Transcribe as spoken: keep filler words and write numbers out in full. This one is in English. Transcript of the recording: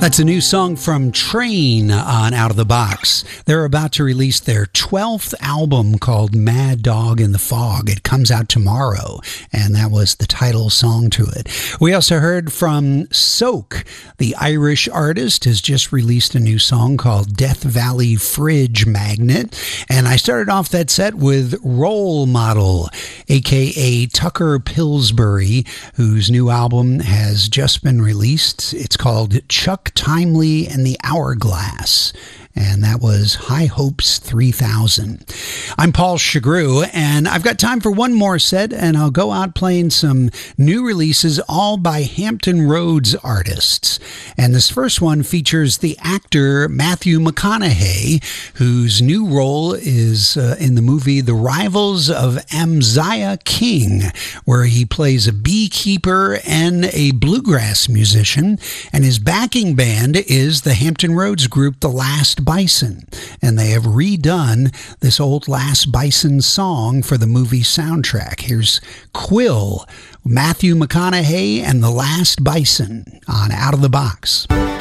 That's a new song from Train on Out of the Box. They're about to release their twelfth album called Mad Dog in the Fog. It comes out tomorrow, and that was the title song to it. We also heard from Soak. The Irish artist has just released a new song called Death Valley Fridge Magnet. And I started off that set with Role Model, aka Tucker Pillsbury, whose new album has just been released. It's called Chuck Timely and the Hourglass, and that was High Hopes three thousand. I'm Paul Chagru, and I've got time for one more set, and I'll go out playing some new releases, all by Hampton Roads artists. And this first one features the actor Matthew McConaughey, whose new role is uh, in the movie The Rivals of Amziah King, where he plays a beekeeper and a bluegrass musician, and his backing band is the Hampton Roads group The Last Bison, and they have redone this old Last Bison song for the movie soundtrack. Here's Quill, Matthew McConaughey and The Last Bison on Out of the Box.